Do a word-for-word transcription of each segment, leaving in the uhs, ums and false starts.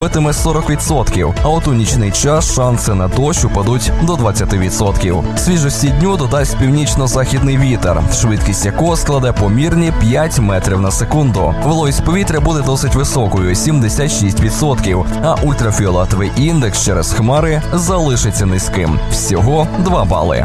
становитиме сорок відсотків, а от у нічний час шанси на дощ упадуть до двадцять відсотків. Свіжості дню додасть північно-західний вітер, швидкість якого складе помірні п'ять метрів на секунду. Вологість повітря буде досить високою – сімдесят шість відсотків, а ультрафіолетовий індекс через хмари залишиться низьким – всього два бали.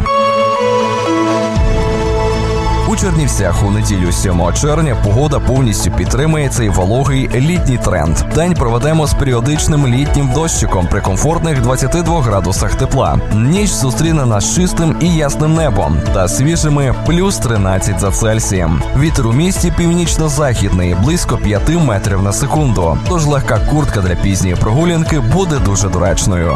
У Чернівцях у неділю сьомого червня погода повністю підтримує цей вологий літній тренд. День проведемо з періодичним літнім дощиком при комфортних двадцяти двох градусах тепла. Ніч зустріне нас чистим і ясним небом та свіжими плюс тринадцять за Цельсієм. Вітер у місті північно-західний, близько п'яти метрів на секунду. Тож легка куртка для пізньої прогулянки буде дуже доречною.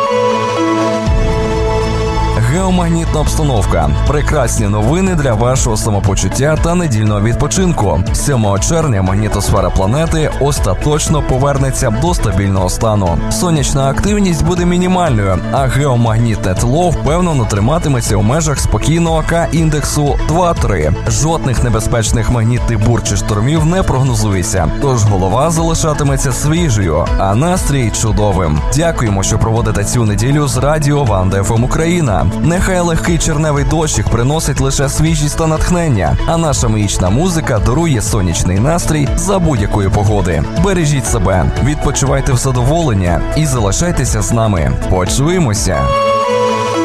Геомагнітна обстановка. Прекрасні новини для вашого самопочуття та недільного відпочинку. сьомого червня магнітосфера планети остаточно повернеться до стабільного стану. Сонячна активність буде мінімальною, а геомагнітне тло впевнено триматиметься у межах спокійного К-індексу два-три. Жодних небезпечних магнітних бур чи штормів не прогнозується, тож голова залишатиметься свіжою, а настрій чудовим. Дякуємо, що проводите цю неділю з радіо Ванда еф ем Україна. Нехай легкий червневий дощик приносить лише свіжість та натхнення, а наша магічна музика дарує сонячний настрій за будь-якої погоди. Бережіть себе, відпочивайте в задоволення і залишайтеся з нами. Почуємося!